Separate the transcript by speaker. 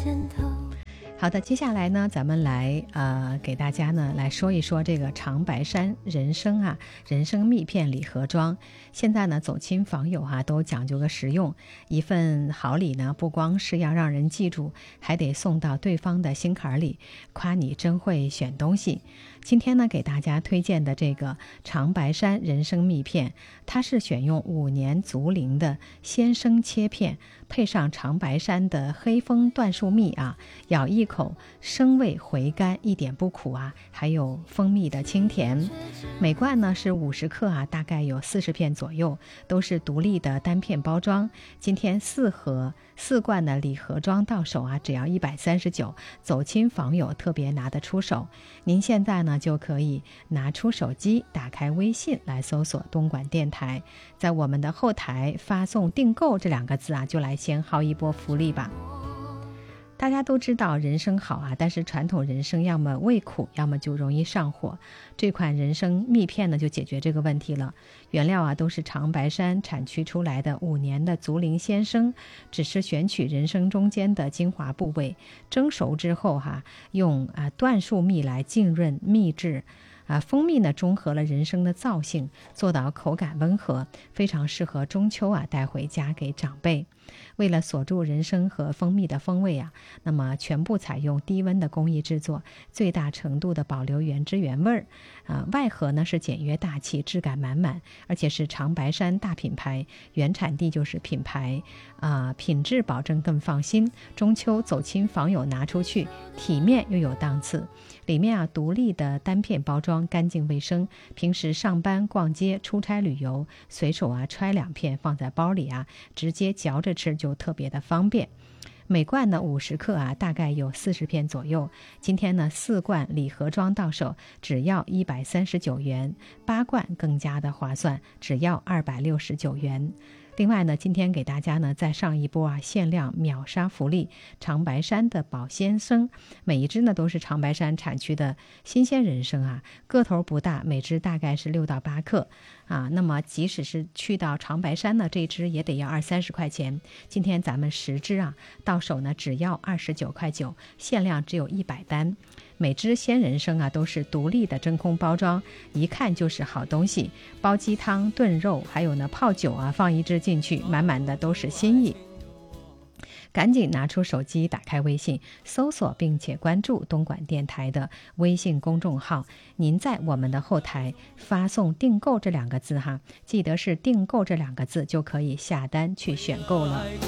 Speaker 1: 好的，接下来呢，咱们来给大家呢来说一说这个长白山人参人参蜜片礼盒装。现在呢，走亲访友都讲究个实用，一份好礼呢，不光是要让人记住，还得送到对方的心坎里，夸你真会选东西。今天呢，给大家推荐的这个长白山人参蜜片，它是选用5年足龄的鲜生切片，配上长白山的黑蜂椴树蜜咬一口，生味回甘，一点不苦还有蜂蜜的清甜。每罐呢是50克大概有40片左右，都是独立的单片包装。今天4罐的礼盒装到手只要139，走亲访友特别拿得出手。您现在呢就可以拿出手机，打开微信来搜索东莞电台，在我们的后台发送订购这2个字就来先薅一波福利吧。大家都知道人参好但是传统人参要么味苦，要么就容易上火。这款人参蜜片呢就解决这个问题了。原料都是长白山产区出来的5年的足龄鲜生，只是选取人参中间的精华部位，蒸熟之后用椴树蜜来浸润蜜质。蜂蜜呢中和了人参的燥性，做到口感温和，非常适合中秋带回家给长辈。为了锁住人参和蜂蜜的风味那么全部采用低温的工艺制作，最大程度的保留原汁原味外盒呢是简约大气，质感满满，而且是长白山大品牌，原产地就是品牌品质保证更放心。中秋走亲访友拿出去，体面又有档次。里面独立的单片包装，干净卫生，平时上班逛街出差旅游随手揣2片放在包里直接嚼着吃就特别的方便。每罐呢50克大概有40片左右。今天呢4罐礼盒装到手，只要139元，8罐更加的划算，只要269元。另外呢，今天给大家呢再上一波限量秒杀福利，长白山的保鲜参，每一只呢都是长白山产区的新鲜人参个头不大，每只大概是6到8克那么即使是去到长白山呢，这只也得要20-30块钱。今天咱们10只到手呢只要29块9，限量只有100单。每只鲜人参都是独立的真空包装，一看就是好东西。煲鸡汤、炖肉，还有呢泡酒放一只进去，满满的都是心意。赶紧拿出手机，打开微信，搜索并且关注东莞电台的微信公众号。您在我们的后台发送订购这2个字记得是订购这2个字就可以下单去选购了。